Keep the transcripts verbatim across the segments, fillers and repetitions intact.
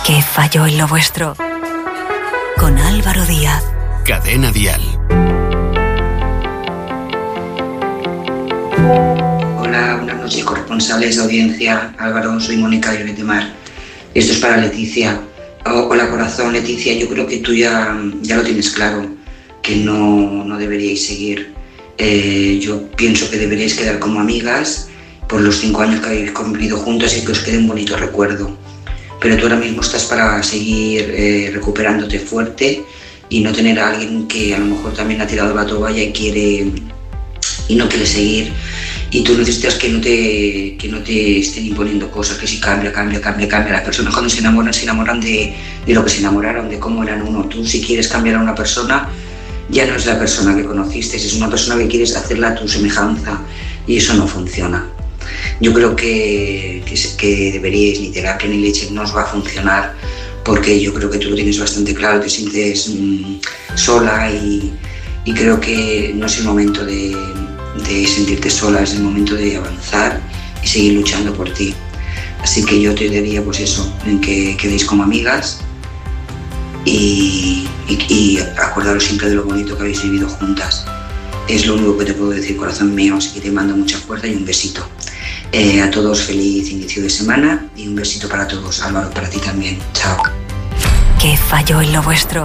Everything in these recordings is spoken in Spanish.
¿Qué falló en lo vuestro? Con Álvaro Díaz. Cadena Dial. Hola, buenas noches, corresponsales de audiencia. Álvaro, soy Mónica de Lloret de Mar. Esto es para Leticia. Oh, hola, corazón. Leticia, yo creo que tú ya, ya lo tienes claro, que no, no deberíais seguir. Eh, yo pienso que deberíais quedar como amigas por los cinco años que habéis convivido juntas y que os quede un bonito recuerdo. Pero tú ahora mismo estás para seguir eh, recuperándote fuerte y no tener a alguien que a lo mejor también ha tirado la toalla y quiere y no quiere seguir. Y tú necesitas que no te, que no te estén imponiendo cosas, que si cambia, cambia, cambia, cambia. Las personas cuando se enamoran, se enamoran de, de lo que se enamoraron, de cómo eran uno. Tú si quieres cambiar a una persona, ya no es la persona que conociste, es una persona que quieres hacerla a tu semejanza y eso no funciona. Yo creo que, que, que deberíais, ni terapia ni leche, no os va a funcionar porque yo creo que tú lo tienes bastante claro, te sientes mmm, sola y, y creo que no es el momento de, de sentirte sola, es el momento de avanzar y seguir luchando por ti. Así que yo te diría pues eso, en que quedéis como amigas y, y, y acordaros siempre de lo bonito que habéis vivido juntas. Es lo único que te puedo decir, corazón mío, así que te mando mucha fuerza y un besito. Eh, a todos feliz inicio de semana y un besito para todos. Álvaro, para ti también. Chao. ¿Qué falló en lo vuestro?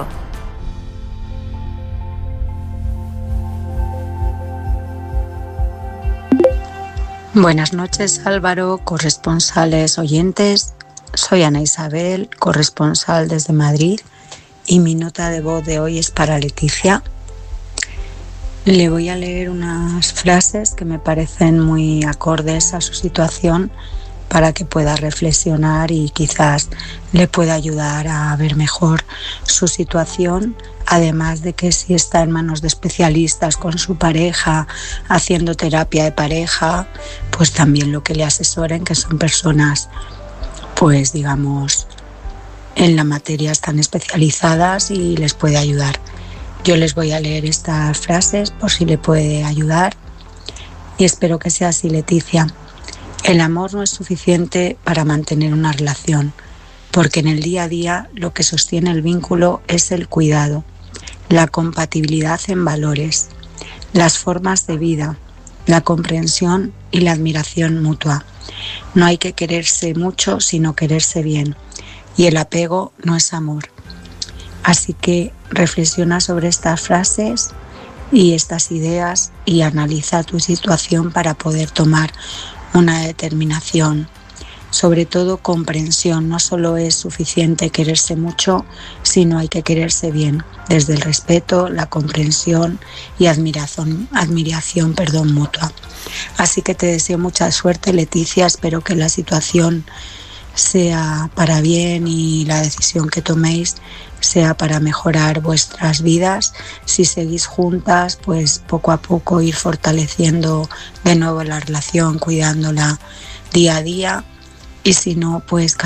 Buenas noches, Álvaro, corresponsales oyentes. Soy Ana Isabel, corresponsal desde Madrid, y mi nota de voz de hoy es para Leticia. Le voy a leer unas frases que me parecen muy acordes a su situación para que pueda reflexionar y quizás le pueda ayudar a ver mejor su situación, además de que si está en manos de especialistas con su pareja, haciendo terapia de pareja, pues también lo que le asesoren, que son personas, pues digamos, en la materia están especializadas y les puede ayudar. Yo les voy a leer estas frases por si le puede ayudar y espero que sea así, Leticia. El amor no es suficiente para mantener una relación, porque en el día a día lo que sostiene el vínculo es el cuidado, la compatibilidad en valores, las formas de vida, la comprensión y la admiración mutua. No hay que quererse mucho, sino quererse bien, y el apego no es amor. Así que reflexiona sobre estas frases y estas ideas y analiza tu situación para poder tomar una determinación. Sobre todo comprensión, no solo es suficiente quererse mucho, sino hay que quererse bien, desde el respeto, la comprensión y admiración, admiración perdón, mutua. Así que te deseo mucha suerte, Leticia, espero que la situación sea para bien y la decisión que toméis sea para mejorar vuestras vidas. Si seguís juntas, pues poco a poco ir fortaleciendo de nuevo la relación, cuidándola día a día, y si no, pues